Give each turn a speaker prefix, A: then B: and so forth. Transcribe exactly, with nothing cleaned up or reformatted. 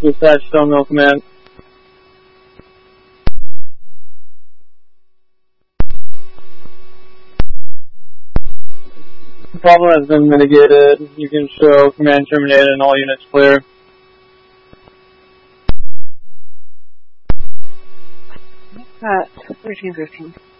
A: Dispatch, Stone Mill Command. The problem has been mitigated. You can show command terminated and all units clear.
B: Uh, thirteen fifteen.